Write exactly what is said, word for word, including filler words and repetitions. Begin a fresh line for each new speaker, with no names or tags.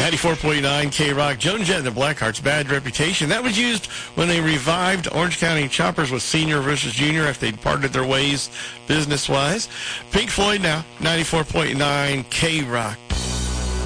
ninety-four point nine K-Rock, Joan Jett and the Blackhearts, Bad Reputation. That was used when they revived Orange County Choppers with Senior versus Junior after they'd parted their ways business-wise. Pink Floyd now, ninety-four point nine K-Rock.